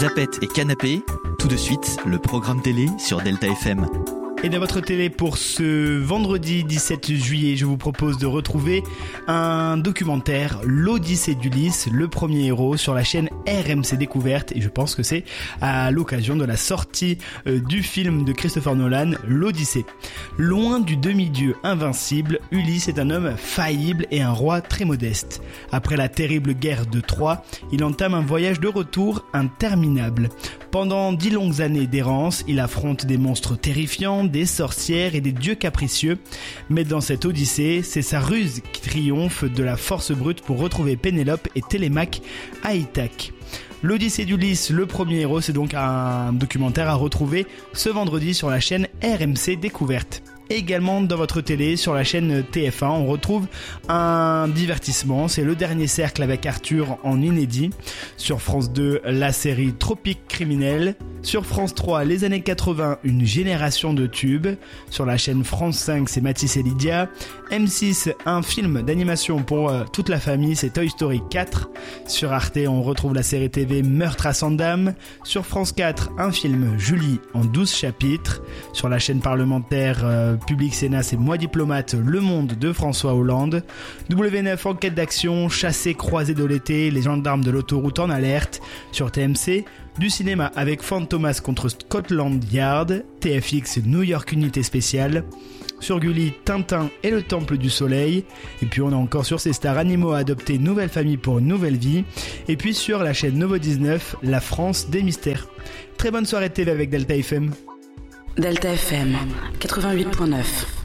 Zapette et Canapé, tout de suite, le programme télé sur Delta FM. Et dans votre télé pour ce vendredi 17 juillet, je vous propose de retrouver un documentaire, l'Odyssée d'Ulysse, le premier héros, sur la chaîne RMC Découverte. Et je pense que c'est à l'occasion de la sortie du film de Christopher Nolan, l'Odyssée. Loin du demi-dieu invincible, Ulysse est un homme faillible et un roi très modeste. Après la terrible guerre de Troie, il entame un voyage de retour interminable. Pendant 10 longues années d'errance, il affronte des monstres terrifiants, des sorcières et des dieux capricieux. Mais dans cette odyssée, c'est sa ruse qui triomphe de la force brute pour retrouver Pénélope et Télémaque à Ithaque. L'Odyssée d'Ulysse, le premier héros, c'est donc un documentaire à retrouver ce vendredi sur la chaîne RMC Découverte. Également dans votre télé, sur la chaîne TF1, on retrouve un divertissement, c'est Le Dernier Cercle avec Arthur en inédit. Sur France 2, la série Tropique Criminel. Sur France 3, les années 80, une génération de tubes. Sur la chaîne France 5, c'est Mathis et Lydia. M6, un film d'animation pour toute la famille, c'est Toy Story 4. Sur Arte, on retrouve la série TV Meurtre à Sandam. Sur France 4, un film Julie en 12 chapitres. Sur la chaîne parlementaire Public Sénat, c'est Moi diplomate, Le Monde de François Hollande. W9, enquête d'action, chassé croisé de l'été, les gendarmes de l'autoroute en alerte. Sur TMC, du cinéma avec Fantomas contre Scotland Yard. TFX, New York Unité Spéciale. Sur Gulli, Tintin et le Temple du Soleil. Et puis on a encore sur ces stars Animaux à adopter, Nouvelle famille pour une nouvelle vie. Et puis sur la chaîne Novo 19, La France des mystères. Très bonne soirée de TV avec Delta FM. Delta FM 88.9.